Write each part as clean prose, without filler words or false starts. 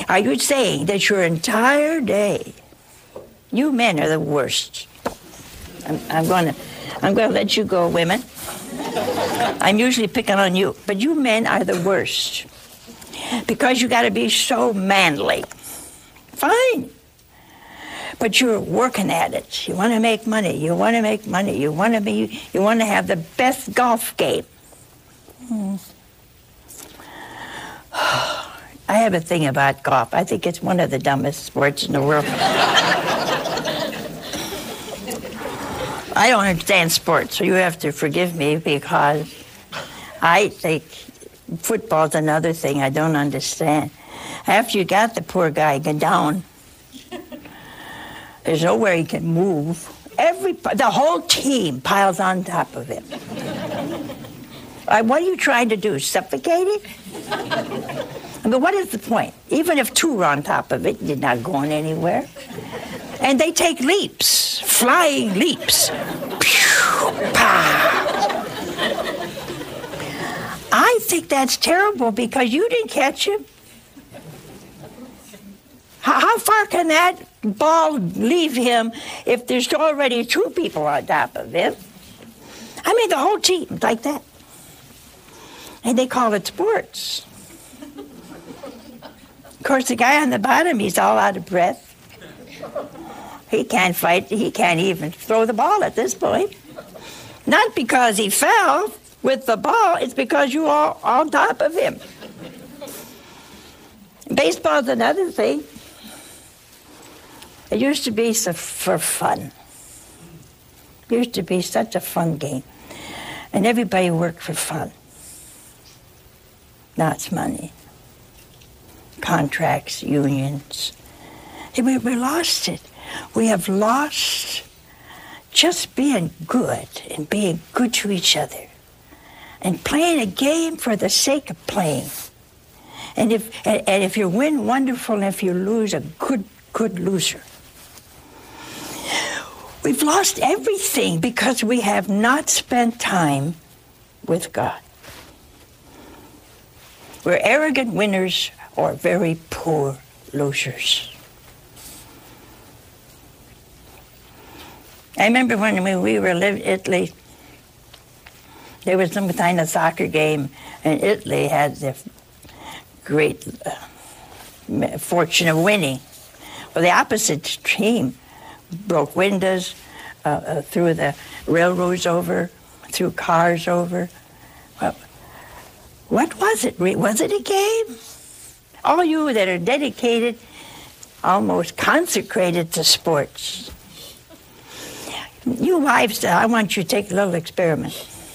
Are you saying that your entire day, you men are the worst? I'm going to let you go, women. I'm usually picking on you, but you men are the worst because you got to be so manly. Fine. But you're working at it. You want to make money. You want to make money. You want to have the best golf game. I have a thing about golf. I think it's one of the dumbest sports in the world. I don't understand sports, so you have to forgive me because I think football's another thing I don't understand. After you got the poor guy down, there's nowhere he can move. The whole team piles on top of him. What are you trying to do, suffocate it? I mean, what is the point? Even if two were on top of it, you're not going anywhere. And they take leaps, flying leaps. Pew, pow. I think that's terrible because you didn't catch him. How far can that ball leave him if there's already two people on top of him? I mean, the whole team like that. And they call it sports. Of course, the guy on the bottom, he's all out of breath. He can't fight. He can't even throw the ball at this point. Not because he fell with the ball. It's because you are on top of him. Baseball's another thing. It used to be for fun. It used to be such a fun game. And everybody worked for fun. Now it's money. Contracts, unions. We lost it. We have lost just being good and being good to each other and playing a game for the sake of playing. And if you win, wonderful, and if you lose, a good loser. We've lost everything because we have not spent time with God. We're arrogant winners or very poor losers. I remember when we were living in Italy, there was some kind of soccer game, and Italy had the great fortune of winning. Well, the opposite team broke windows, threw the railroads over, threw cars over. Well, what was it? Was it a game? All you that are dedicated, almost consecrated to sports. You wives, I want you to take a little experiment.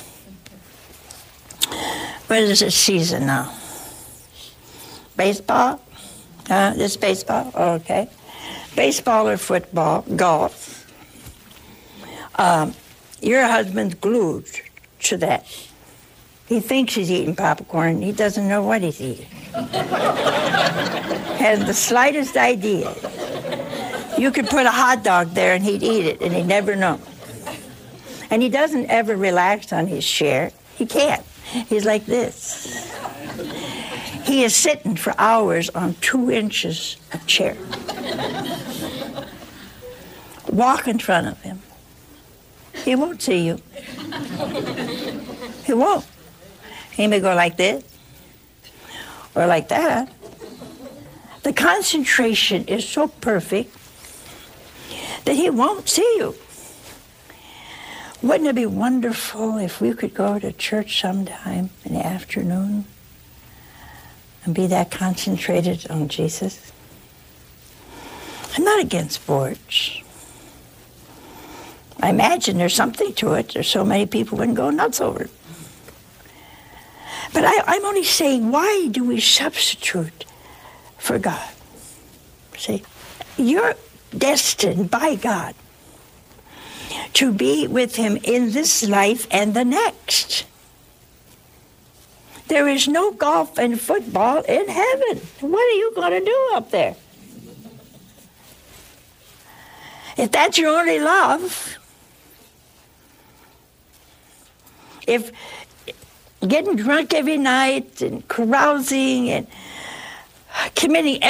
What is this season now? Baseball? This baseball? Okay. Baseball or football, golf. Your husband's glued to that. He thinks he's eating popcorn. He doesn't know what he's eating. Has the slightest idea. You could put a hot dog there and he'd eat it and he'd never know. And he doesn't ever relax on his chair. He can't. He's like this. He is sitting for hours on 2 inches of chair. Walk in front of him. He won't see you. He won't. He may go like this or like that. The concentration is so perfect that he won't see you. Wouldn't it be wonderful if we could go to church sometime in the afternoon and be that concentrated on Jesus? I'm not against sports. I imagine there's something to it. There's so many people wouldn't go nuts over it. But I'm only saying, why do we substitute for God? See, you're destined by God to be with him in this life and the next. There is no golf and football in heaven. What are you going to do up there? If that's your only love, if getting drunk every night and carousing and committing